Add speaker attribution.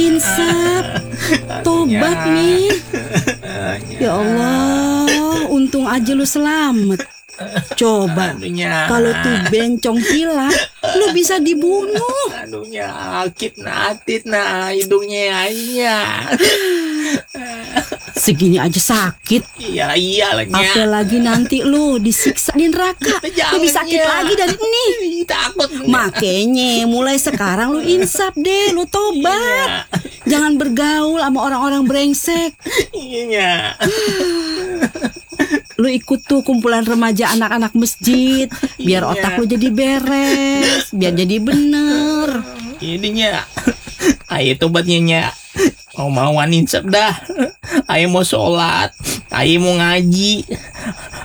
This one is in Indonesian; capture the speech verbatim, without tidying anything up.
Speaker 1: insaf. Tobat nih. Ya Allah, untung aja lu selamat. Coba kalau tuh bencong hilang, lu bisa dibunuh.
Speaker 2: Aduhnya akit natit nah hidungnya ya.
Speaker 1: Segini aja sakit.
Speaker 2: Iya iyalah nya.
Speaker 1: Apalagi nanti lu disiksa di neraka. Lebih sakit lagi dari ini.
Speaker 2: Takut.
Speaker 1: Makanya mulai sekarang lu insaf deh, lu tobat. Jangan bergaul sama orang-orang brengsek.
Speaker 2: Iya.
Speaker 1: Lu ikut tuh kumpulan remaja anak-anak masjid, biar otak lu jadi beres, biar jadi bener.
Speaker 2: Ininya, ayo tobatnya nya. Mau mauan insaf dah. Ayo mau sholat, ayo mau ngaji.